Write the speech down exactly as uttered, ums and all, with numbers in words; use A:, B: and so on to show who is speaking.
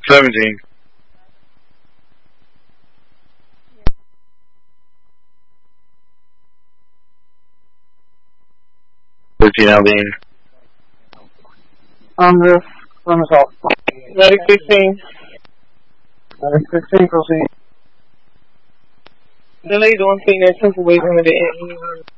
A: Seventeen. Thirteen, Aldine.
B: On the on the top.
C: Ready, sixteen.
B: Ready, sixteen, proceed.
C: The lady don't think that simple way under the end.